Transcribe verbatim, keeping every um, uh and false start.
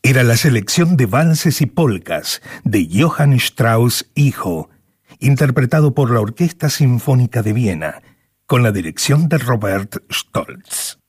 Era la selección de valses y polcas de Johann Strauss hijo, interpretado por la Orquesta Sinfónica de Viena, con la dirección de Robert Stolz.